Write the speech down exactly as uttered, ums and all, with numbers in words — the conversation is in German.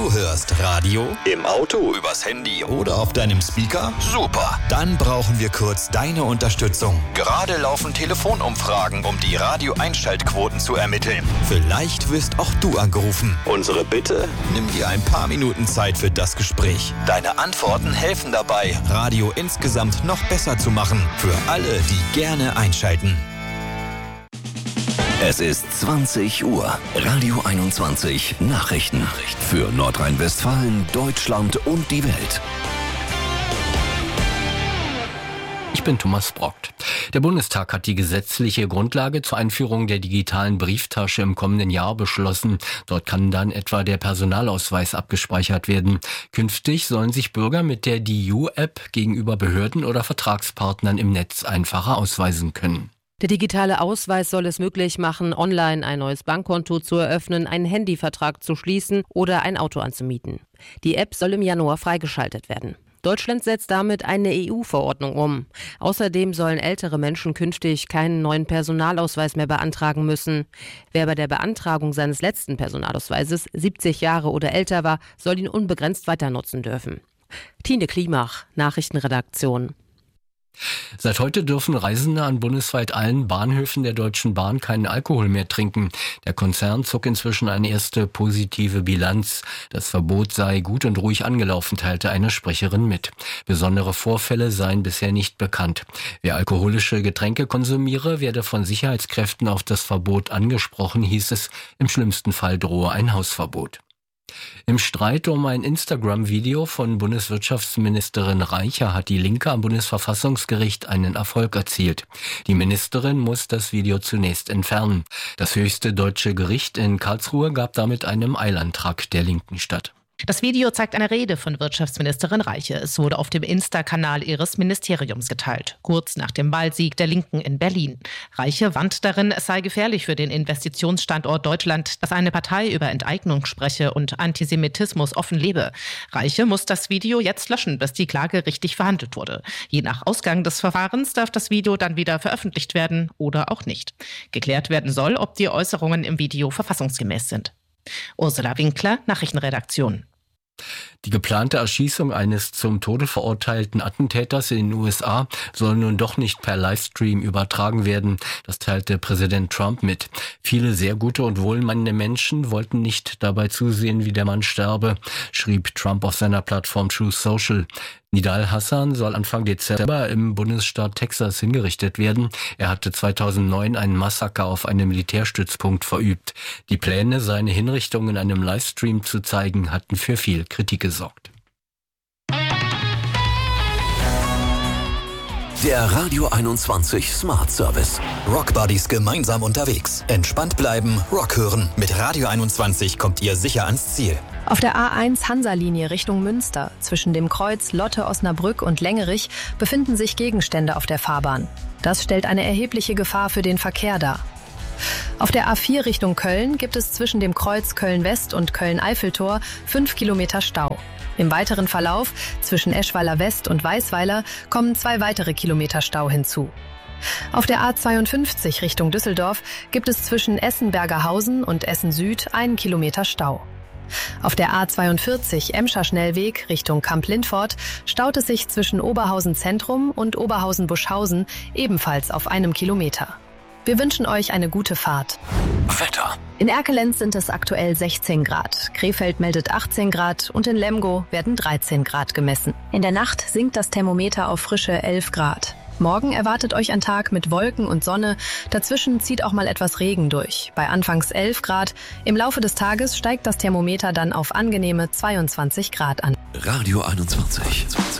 Du hörst Radio im Auto, übers Handy oder auf deinem Speaker? Super! Dann brauchen wir kurz deine Unterstützung. Gerade laufen Telefonumfragen, um die Radio-Einschaltquoten zu ermitteln. Vielleicht wirst auch du angerufen. Unsere Bitte? Nimm dir ein paar Minuten Zeit für das Gespräch. Deine Antworten helfen dabei, Radio insgesamt noch besser zu machen. Für alle, die gerne einschalten. Es ist zwanzig Uhr. Radio einundzwanzig Nachrichten. Für Nordrhein-Westfalen, Deutschland und die Welt. Ich bin Thomas Brockt. Der Bundestag hat die gesetzliche Grundlage zur Einführung der digitalen Brieftasche im kommenden Jahr beschlossen. Dort kann dann etwa der Personalausweis abgespeichert werden. Künftig sollen sich Bürger mit der D I U-App gegenüber Behörden oder Vertragspartnern im Netz einfacher ausweisen können. Der digitale Ausweis soll es möglich machen, online ein neues Bankkonto zu eröffnen, einen Handyvertrag zu schließen oder ein Auto anzumieten. Die App soll im Januar freigeschaltet werden. Deutschland setzt damit eine E U-Verordnung um. Außerdem sollen ältere Menschen künftig keinen neuen Personalausweis mehr beantragen müssen. Wer bei der Beantragung seines letzten Personalausweises siebzig Jahre oder älter war, soll ihn unbegrenzt weiter nutzen dürfen. Tine Klimach, Nachrichtenredaktion. Seit heute dürfen Reisende an bundesweit allen Bahnhöfen der Deutschen Bahn keinen Alkohol mehr trinken. Der Konzern zog inzwischen eine erste positive Bilanz. Das Verbot sei gut und ruhig angelaufen, teilte eine Sprecherin mit. Besondere Vorfälle seien bisher nicht bekannt. Wer alkoholische Getränke konsumiere, werde von Sicherheitskräften auf das Verbot angesprochen, hieß es. Im schlimmsten Fall drohe ein Hausverbot. Im Streit um ein Instagram-Video von Bundeswirtschaftsministerin Reiche hat die Linke am Bundesverfassungsgericht einen Erfolg erzielt. Die Ministerin muss das Video zunächst entfernen. Das höchste deutsche Gericht in Karlsruhe gab damit einem Eilantrag der Linken statt. Das Video zeigt eine Rede von Wirtschaftsministerin Reiche. Es wurde auf dem Insta-Kanal ihres Ministeriums geteilt, kurz nach dem Wahlsieg der Linken in Berlin. Reiche warnt darin, es sei gefährlich für den Investitionsstandort Deutschland, dass eine Partei über Enteignung spreche und Antisemitismus offen lebe. Reiche muss das Video jetzt löschen, bis die Klage richtig verhandelt wurde. Je nach Ausgang des Verfahrens darf das Video dann wieder veröffentlicht werden oder auch nicht. Geklärt werden soll, ob die Äußerungen im Video verfassungsgemäß sind. Ursula Winkler, Nachrichtenredaktion. Die geplante Erschießung eines zum Tode verurteilten Attentäters in den U S A soll nun doch nicht per Livestream übertragen werden. Das teilte Präsident Trump mit. Viele sehr gute und wohlmeinende Menschen wollten nicht dabei zusehen, wie der Mann sterbe, schrieb Trump auf seiner Plattform Truth Social. Nidal Hassan soll Anfang Dezember im Bundesstaat Texas hingerichtet werden. Er hatte zweitausendneun einen Massaker auf einem Militärstützpunkt verübt. Die Pläne, seine Hinrichtung in einem Livestream zu zeigen, hatten für viel Kritik gesorgt. Der Radio einundzwanzig Smart Service. Rock Buddies gemeinsam unterwegs. Entspannt bleiben, Rock hören. Mit Radio einundzwanzig kommt ihr sicher ans Ziel. Auf der A eins Hansa-Linie Richtung Münster, zwischen dem Kreuz Lotte-Osnabrück und Längerich, befinden sich Gegenstände auf der Fahrbahn. Das stellt eine erhebliche Gefahr für den Verkehr dar. Auf der A vier Richtung Köln gibt es zwischen dem Kreuz Köln-West und Köln-Eiffeltor fünf Kilometer Stau. Im weiteren Verlauf zwischen Eschweiler West und Weißweiler kommen zwei weitere Kilometer Stau hinzu. Auf der A zweiundfünfzig Richtung Düsseldorf gibt es zwischen Essen-Bergerhausen und Essen-Süd einen Kilometer Stau. Auf der A zweiundvierzig Emscher Schnellweg Richtung Kamp-Lindfort staut es sich zwischen Oberhausen Zentrum und Oberhausen-Buschhausen ebenfalls auf einem Kilometer. Wir wünschen euch eine gute Fahrt. Wetter. In Erkelenz sind es aktuell sechzehn Grad, Krefeld meldet achtzehn Grad und in Lemgo werden dreizehn Grad gemessen. In der Nacht sinkt das Thermometer auf frische elf Grad. Morgen erwartet euch ein Tag mit Wolken und Sonne, dazwischen zieht auch mal etwas Regen durch. Bei anfangs elf Grad, im Laufe des Tages steigt das Thermometer dann auf angenehme zweiundzwanzig Grad an. Radio einundzwanzig.